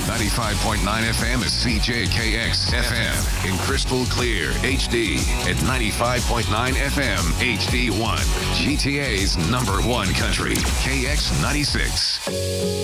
95.9 FM is CJKX FM in crystal clear HD at 95.9 FM HD1. GTA's #1 country, KX96.